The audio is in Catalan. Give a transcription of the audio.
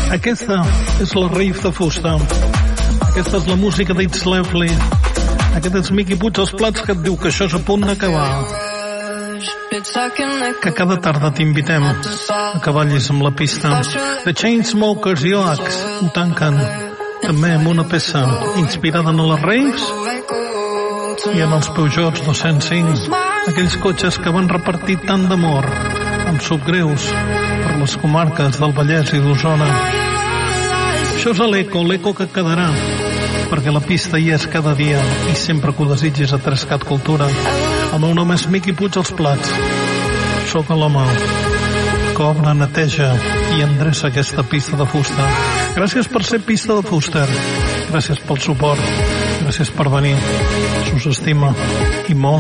Aquesta és la rave de fusta. Aquesta és la música d'It's Lovely. Aquest és Miqui Puig als plats, que et diu que això és a punt d'acabar. Que cada tarda t'invitem a que ballis amb la pista. The Chainsmokers i Oax ho tanquen també amb una peça inspirada en les raves i en els Peugeots 205, aquells cotxes que van repartir tant d'amor amb subgreus per les comarques del Vallès i d'Osona. Això és l'eco que quedarà, perquè la pista hi és cada dia i sempre que ho desitgis a Trescat Cultura. El meu nom és Miqui Puig als plats. Soc a l'home que obre, neteja i endreça aquesta pista de fusta. Gràcies per ser pista de fusta. Gràcies pel suport. Gràcies per venir. S'us estima i molt.